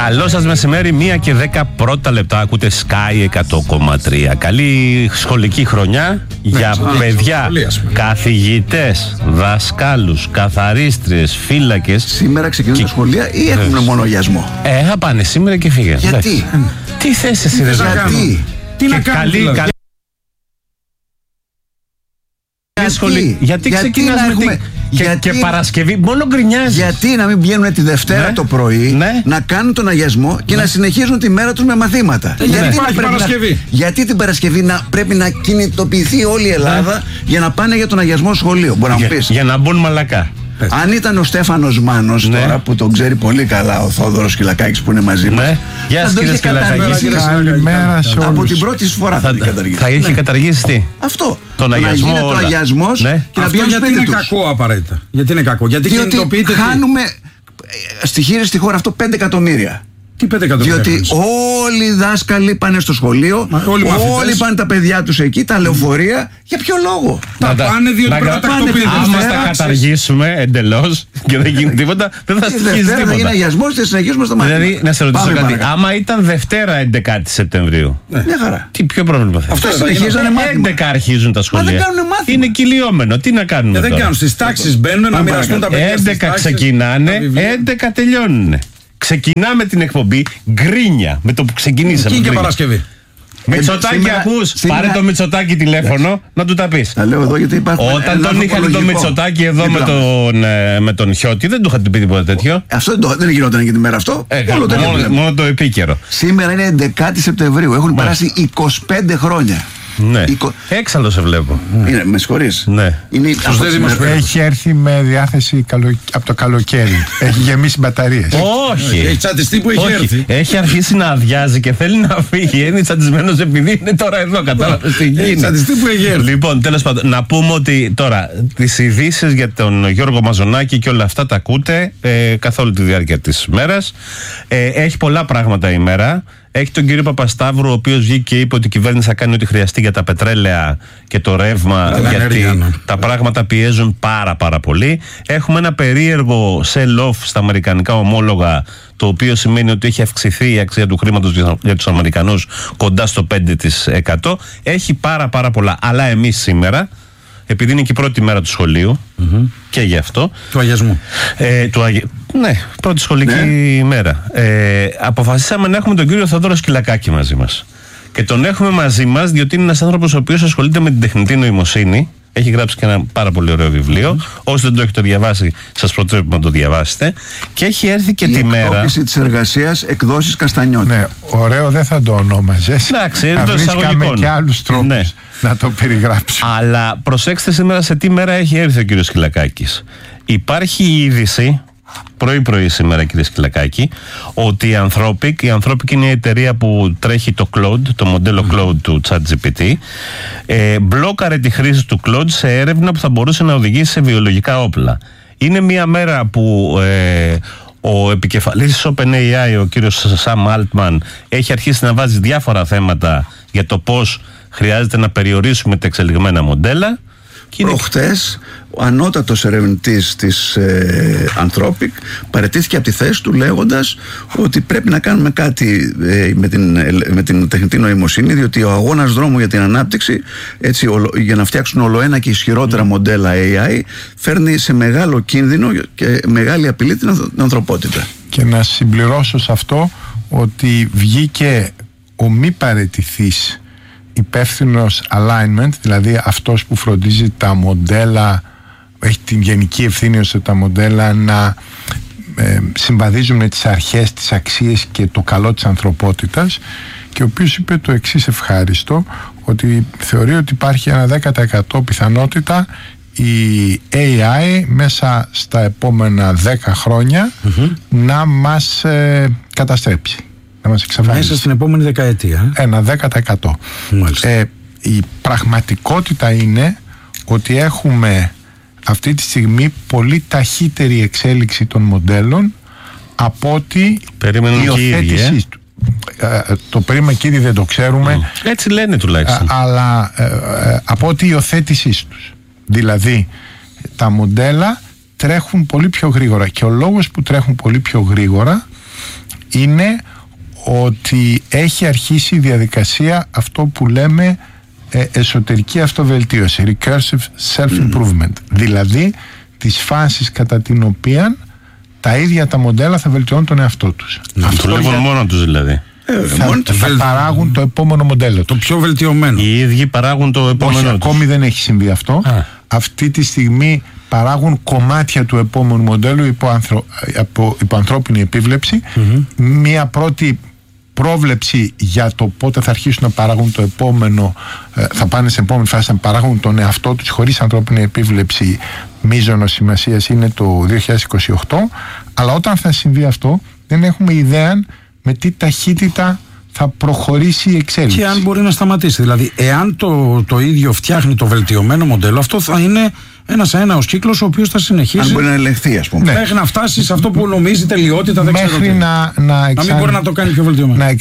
Καλό σας μεσημέρι, 1 και 10 πρώτα λεπτά. Ακούτε Sky 100,3. Καλή σχολική χρονιά για παιδιά, καθηγητές, δασκάλους, καθαρίστριες, φύλακες. Σήμερα ξεκινούν τα σχολεία ή έχουν μόνο αγιασμό? Θα πάνε σήμερα και φύγε. Γιατί? Τι θες εσύ, Τι να κάνουν? Γιατί ξεκινάς με και Παρασκευή, μόνο γκρινιάζεις. Γιατί να μην βγαίνουν τη Δευτέρα το πρωί, να κάνουν τον αγιασμό και να συνεχίζουν τη μέρα τους με μαθήματα? Γιατί την Παρασκευή πρέπει να κινητοποιηθεί όλη η Ελλάδα για να πάνε για τον αγιασμό σχολείο? Μπορεί να πεις. Για να μπουν μαλακά. Αν ήταν ο Στέφανος Μάνος, τώρα που τον ξέρει πολύ καλά ο Θόδωρος Σκυλακάκης που είναι μαζί μας, γεια σας κύριε Σκυλακάκη. Καλημέρα σε όλους. Από την πρώτη φορά θα την καταργήσει. Θα είχε καταργήσει τι? Αυτό. Τον αγιασμό. Να γίνεται ο αγιασμός και να βγαίνουν γιατί είναι κακό απαραίτητα? Γιατί είναι κακό? Γιατί κινητοποιείται. Χάνουμε στη στη χώρα αυτό 5 εκατομμύρια. Τι 5 εκατομμύρια? Διότι όλοι οι δάσκαλοι πάνε στο σχολείο, όλοι πάνε τα παιδιά τους εκεί, τα λεωφορεία. Για ποιο λόγο? Τα πάνε διότι πρέπει να τακτοποιηθούν. Άμα τα καταργήσουμε εντελώς και δεν γίνει τίποτα, δεν θα στοιχίζει τίποτα. Θα γίνει αγιασμός και θα συνεχίσουμε στο μάθημα. Δηλαδή, να σε ρωτήσω κάτι. Άμα ήταν Δευτέρα 11 Σεπτεμβρίου, μια χαρά. Τι πιο πρόβλημα θα αυτό συνεχίζανε μάθημα. 11 αρχίζουν τα σχολεία. Μα δεν κάνουν μάθημα. Είναι κυλιόμενο. Τι να κάνουμε? Δεν κάνουν. Στις τάξεις μπαίνουν να μοιραστούν τα παιδιά. 11 ξεκινάνε, 11 τελειώνουν. Ξεκινάμε την εκπομπή γκρίνια με το που ξεκινήσαμε. Και Παρασκευή. Μητσοτάκη, ακούς? Πάρε το Μητσοτάκη τηλέφωνο να του τα πεις. Τα λέω εδώ γιατί υπάρχουν. Όταν τον είχαν το Μητσοτάκη εδώ με τον Χιώτη, δεν του είχατε πει τίποτα τέτοιο. Αυτό δεν γινόταν και τη μέρα αυτό. Μόνο το επίκαιρο. Σήμερα είναι 11 Σεπτεμβρίου. Έχουν περάσει 25 χρόνια. Ναι. Έξαλλο σε βλέπω. Με συγχωρείς. Ναι. Έχει έρθει με διάθεση από το καλοκαίρι. Έχει γεμίσει μπαταρίες. Όχι. Έχει τσατιστεί που έχει έρθει. Έχει αρχίσει να αδειάζει και θέλει να φύγει. Είναι τσατισμένος επειδή είναι τώρα εδώ. Κατάλαβες τι γίνεται. Έχει τσατιστεί που έχει έρθει. Λοιπόν, τέλος πάντων, να πούμε ότι τώρα τις ειδήσεις για τον Γιώργο Μαζονάκη και όλα αυτά τα ακούτε καθ' όλη τη διάρκεια της ημέρας. Έχει πολλά πράγματα η μέρα. Έχει τον κύριο Παπασταύρου, ο οποίος βγήκε και είπε ότι η κυβέρνηση θα κάνει ό,τι χρειαστεί για τα πετρέλαια και το ρεύμα, γιατί τα πράγματα πιέζουν πάρα πολύ. Έχουμε ένα περίεργο sell-off στα αμερικανικά ομόλογα, το οποίο σημαίνει ότι έχει αυξηθεί η αξία του χρήματος για τους Αμερικανούς κοντά στο 5%. Έχει πάρα πολλά. Αλλά εμείς σήμερα, επειδή είναι και η πρώτη μέρα του σχολείου, και γι' αυτό. Του αγιασμού. Ναι, πρώτη σχολική μέρα. Αποφασίσαμε να έχουμε τον κύριο Θόδωρο Σκυλακάκη μαζί μας. Και τον έχουμε μαζί μας διότι είναι ένας άνθρωπος ο οποίος ασχολείται με την τεχνητή νοημοσύνη. Έχει γράψει και ένα πάρα πολύ ωραίο βιβλίο. Όσοι δεν το έχετε διαβάσει, σας προτρέπω να το διαβάσετε. Και έχει έρθει και τη μέρα. Η εκτόπιση της εργασίας, εκδόσεις Καστανιώτη. Ναι, ωραίο, δεν θα το ονόμαζες. Εντάξει, θα βρίσκαμε και άλλους τρόπους να το περιγράψουμε. Αλλά προσέξτε σήμερα σε τι μέρα έχει έρθει ο κύριος Σκυλακάκης. Υπάρχει η είδηση, πρωί σήμερα κύριε Σκυλακάκη, ότι η Anthropic είναι η εταιρεία που τρέχει το Claude, το μοντέλο Claude του ChatGPT, μπλόκαρε τη χρήση του Claude σε έρευνα που θα μπορούσε να οδηγήσει σε βιολογικά όπλα. Είναι μια μέρα που ο επικεφαλής της OpenAI, ο κύριος Sam Altman, έχει αρχίσει να βάζει διάφορα θέματα για το πώς χρειάζεται να περιορίσουμε τα εξελιγμένα μοντέλα. Προχτές ο ανώτατος ερευνητής της Anthropic παραιτήθηκε από τη θέση του λέγοντας ότι πρέπει να κάνουμε κάτι με την τεχνητή νοημοσύνη, διότι ο αγώνας δρόμου για την ανάπτυξη, έτσι, για να φτιάξουν ολοένα και ισχυρότερα μοντέλα AI, φέρνει σε μεγάλο κίνδυνο και μεγάλη απειλή την ανθρωπότητα. Και να συμπληρώσω σε αυτό ότι βγήκε ο μη παραιτηθής υπεύθυνος alignment, δηλαδή αυτός που φροντίζει τα μοντέλα, έχει την γενική ευθύνη ώστε τα μοντέλα να συμβαδίζουν με τις αρχές, τις αξίες και το καλό της ανθρωπότητας, και ο οποίος είπε το εξής ευχάριστο, ότι θεωρεί ότι υπάρχει ένα 10% πιθανότητα η AI μέσα στα επόμενα 10 χρόνια να μας καταστρέψει, να μας εξαφανίσει. Μέσα στην επόμενη δεκαετία. Ένα 10%. Η πραγματικότητα είναι ότι έχουμε αυτή τη στιγμή πολύ ταχύτερη εξέλιξη των μοντέλων από ότι η υιοθέτησή του. Το περίμενο και ήδη δεν το ξέρουμε. Έτσι λένε τουλάχιστον. Αλλά από ότι η υιοθέτησή τους. Δηλαδή τα μοντέλα τρέχουν πολύ πιο γρήγορα, και ο λόγος που τρέχουν πολύ πιο γρήγορα είναι ότι έχει αρχίσει η διαδικασία αυτό που λέμε εσωτερική αυτοβελτίωση, recursive self-improvement, δηλαδή τις φάσεις κατά την οποία τα ίδια τα μοντέλα θα βελτιώνουν τον εαυτό τους. Αυτό λέγουν μόνο τους δηλαδή. Θα παράγουν το επόμενο μοντέλο. Το πιο βελτιωμένο. Οι ίδιοι παράγουν το επόμενο. Όχι, ακόμη δεν έχει συμβεί αυτό. Αυτή τη στιγμή παράγουν κομμάτια του επόμενου μοντέλου υπό ανθρώπινη επίβλεψη. Μία πρώτη πρόβλεψη για το πότε θα αρχίσουν να παράγουν το επόμενο, θα πάνε σε επόμενη φάση να παράγουν τον εαυτό τους χωρίς ανθρώπινη επίβλεψη, μείζωνος σημασίας είναι το 2028. Αλλά όταν θα συμβεί αυτό δεν έχουμε ιδέα με τι ταχύτητα θα προχωρήσει η εξέλιξη. Και αν μπορεί να σταματήσει. Δηλαδή, εάν το ίδιο φτιάχνει το βελτιωμένο μοντέλο, αυτό θα είναι ένας αέναος κύκλος ο οποίος θα συνεχίσει. Αν μπορεί να ελεγχθεί, ας πούμε. Μέχρι να φτάσει σε αυτό που νομίζει τελειότητα, δεν ξέρω. Μέχρι να μην μπορεί να το κάνει πιο βελτιωμένο. Να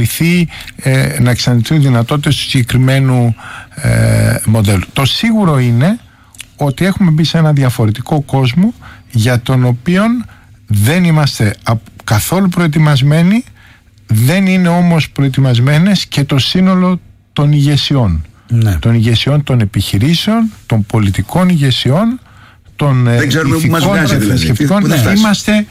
εξαντληθούν δυνατότητες του συγκεκριμένου μοντέλου. Το σίγουρο είναι ότι έχουμε μπει σε ένα διαφορετικό κόσμο για τον οποίο δεν είμαστε καθόλου προετοιμασμένοι. Δεν είναι όμως προετοιμασμένες και το σύνολο των ηγεσιών. Των ηγεσιών των επιχειρήσεων, των πολιτικών ηγεσιών, των ηθικών, των θρησκευτικών. Είμαστε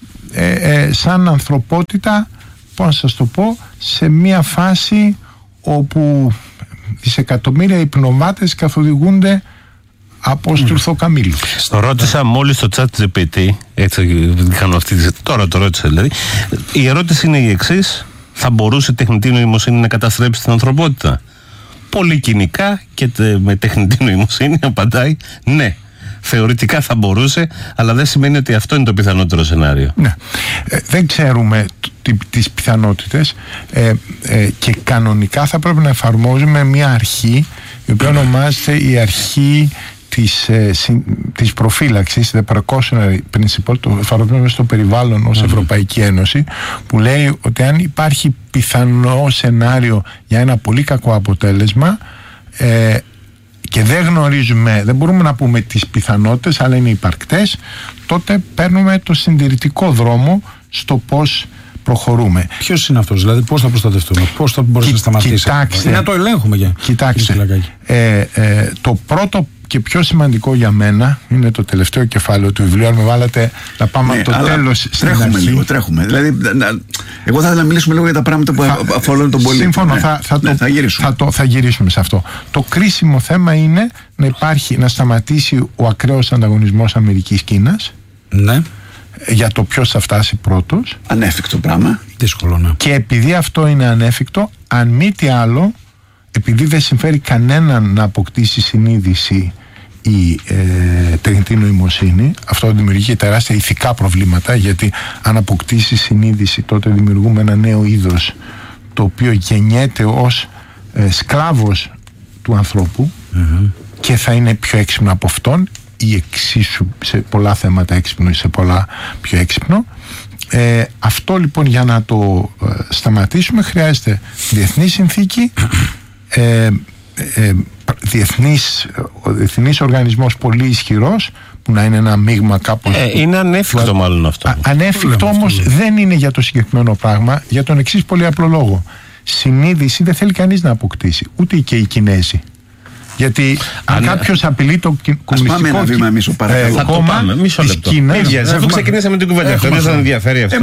σαν ανθρωπότητα, πώς να σας το πω, σε μια φάση όπου δισεκατομμύρια υπνοβάτες καθοδηγούνται από στουρθοκαμήλους. Το ρώτησα μόλις στο ChatGPT, έτσι είχαμε τώρα το ρώτησα δηλαδή. Η ερώτηση είναι η εξής: θα μπορούσε η τεχνητή νοημοσύνη να καταστρέψει την ανθρωπότητα? Πολύ κοινικά και με τεχνητή νοημοσύνη απαντάει ναι. Θεωρητικά θα μπορούσε, αλλά δεν σημαίνει ότι αυτό είναι το πιθανότερο σενάριο. Ναι. Δεν ξέρουμε τις πιθανότητες και κανονικά θα πρέπει να εφαρμόζουμε μια αρχή η οποία ονομάζεται η αρχή της προφύλαξης, the precautionary principle, το εφαρμόζουμε στο περιβάλλον ως Ευρωπαϊκή Ένωση, που λέει ότι αν υπάρχει πιθανό σενάριο για ένα πολύ κακό αποτέλεσμα και δεν γνωρίζουμε, δεν μπορούμε να πούμε τις πιθανότητες, αλλά είναι υπαρκτές, τότε παίρνουμε το συντηρητικό δρόμο στο πώς προχωρούμε. Ποιος είναι αυτός, δηλαδή πώς θα προστατευτούμε, πώς θα μπορέσει να σταματήσει? Κοιτάξτε, να το ελέγχουμε για. Κοιτάξτε, το πρώτο και πιο σημαντικό για μένα είναι το τελευταίο κεφάλαιο του βιβλίου. Αν με βάλατε να πάμε από το τέλος στην αρχή. Τρέχουμε. Δηλαδή, εγώ θα ήθελα να μιλήσουμε λίγο για τα πράγματα που αφορούν τον πολίτη. Σύμφωνο, θα γυρίσουμε σε αυτό. Το κρίσιμο θέμα είναι να σταματήσει ο ακραίος ανταγωνισμός Αμερικής-Κίνας. Ναι. Για το ποιος θα φτάσει πρώτος. Ανέφικτο πράγμα. Δύσκολο, ναι. Και επειδή αυτό είναι ανέφικτο, αν μη τι άλλο, επειδή δεν συμφέρει κανέναν να αποκτήσει συνείδηση η τεχνητή νοημοσύνη, αυτό δημιουργεί τεράστια ηθικά προβλήματα, γιατί αν αποκτήσει συνείδηση τότε δημιουργούμε ένα νέο είδος το οποίο γεννιέται ως σκλάβος του ανθρώπου και θα είναι πιο έξυπνο από αυτόν ή εξίσου σε πολλά θέματα έξυπνο ή σε πολλά πιο έξυπνο. Αυτό λοιπόν για να το σταματήσουμε χρειάζεται διεθνή συνθήκη, διεθνής οργανισμός πολύ ισχυρός που να είναι ένα μείγμα κάπως. Είναι ανέφικτο μάλλον αυτό. Ανέφικτο όμως δεν είναι για το συγκεκριμένο πράγμα, για τον εξής πολύ απλό λόγο. Συνείδηση δεν θέλει κανείς να αποκτήσει, ούτε και οι Κινέζοι. Γιατί αν κάποιος απειλεί το κομμουνιστικό κόμμα της Κίνας. Αφού ξεκινήσαμε την κουβέντα, αυτό δεν σας ενδιαφέρει αυτό.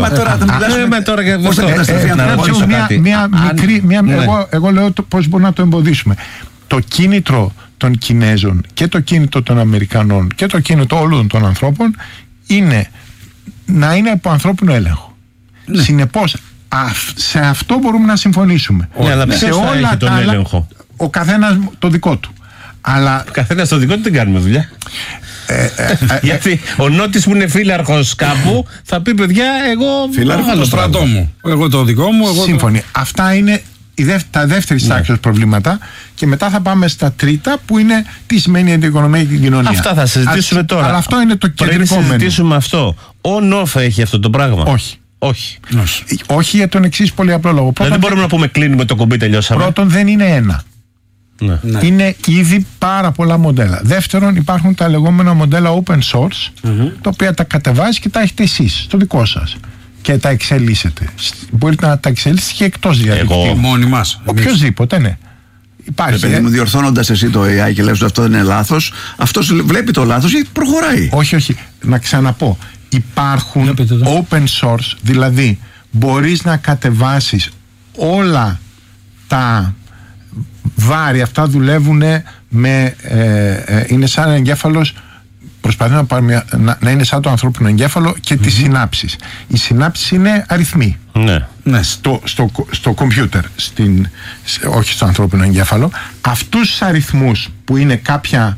Εγώ λέω πώς μπορούμε να το εμποδίσουμε. Το κίνητρο των Κινέζων και το κίνητρο των Αμερικανών και το κίνητρο όλων των ανθρώπων είναι να είναι από ανθρώπινο έλεγχο. Συνεπώς σε αυτό μπορούμε να συμφωνήσουμε. Σε όλα τα άλλα ο καθένας το δικό του. Αλλά ο καθένας το δικό του δεν κάνουμε δουλειά. Γιατί ο Νότης που είναι φύλαρχος κάπου θα πει παιδιά εγώ φύλαρχο το στρατό μου, εγώ το δικό μου. Σύμφωνοι. Αυτά είναι τα δεύτερη τάξης προβλήματα και μετά θα πάμε στα τρίτα που είναι τι σημαίνει η οικονομία και η κοινωνία. Αυτά θα συζητήσουμε τώρα. Αλλά αυτό είναι το κεντρικό μήνυμα. Πριν συζητήσουμε αυτό, ο ΝΟΦ έχει αυτό το πράγμα? Όχι για τον εξής πολύ απλό λόγο. Δεν μπορούμε να πούμε κλείνουμε το κουμπί, τελειώσαμε. Πρώτον, δεν είναι ένα. Ναι. Είναι ήδη πάρα πολλά μοντέλα. Δεύτερον, υπάρχουν τα λεγόμενα μοντέλα open source, τα οποία τα κατεβάζει και τα έχετε εσείς στο δικό σας. και τα εξελίσσετε. Μπορείτε να τα εξελίσσετε και εκτός διαδικτύου. Μόνοι μας. Οποιοςδήποτε, ναι. Υπάρχει. Παιδί μου, διορθώνοντας εσύ το AI και λες ότι αυτό δεν είναι λάθος, αυτός βλέπει το λάθος και προχωράει. Όχι. Να ξαναπώ. Υπάρχουν open source, δηλαδή μπορείς να κατεβάσεις όλα τα βάρη, αυτά δουλεύουν με είναι σαν ένα εγκέφαλος, προσπαθεί να είναι σαν το ανθρώπινο εγκέφαλο και τις συνάψεις. Οι συνάψεις είναι αριθμοί. Ναι. Στο κομπιούτερ, όχι στο ανθρώπινο εγκέφαλο. Αυτούς τους αριθμούς που είναι κάποια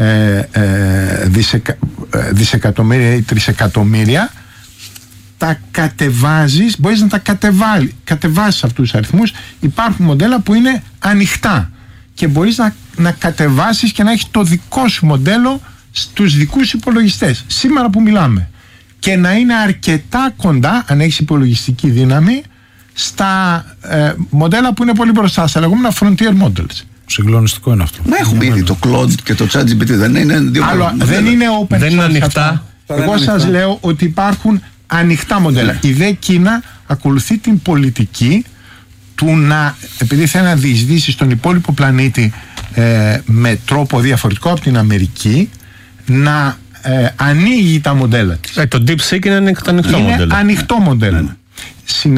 δισεκατομμύρια ή τρισεκατομμύρια, τα κατεβάζεις, μπορείς να τα κατεβάσεις αυτούς τους αριθμούς. Υπάρχουν μοντέλα που είναι ανοιχτά και μπορείς να κατεβάσεις και να έχεις το δικό σου μοντέλο στους δικούς υπολογιστές σήμερα που μιλάμε, και να είναι αρκετά κοντά, αν έχεις υπολογιστική δύναμη, στα μοντέλα που είναι πολύ μπροστά, στα λεγόμενα frontier models. Συγκλονιστικό είναι αυτό. Μα έχουμε ήδη το Claude και το ChatGPT, δεν είναι δύο άλλο, δεν είναι open source, δεν είναι ανοιχτά. Εγώ σας λέω ότι υπάρχουν ανοιχτά μοντέλα. Η δε Κίνα ακολουθεί την πολιτική του να, επειδή θέλει να διεισδύσει στον υπόλοιπο πλανήτη με τρόπο διαφορετικό από την Αμερική, να ανοίγει τα μοντέλα της. Το DeepSeek είναι ανοιχτό μοντέλο. Είναι ανοιχτό μοντέλο.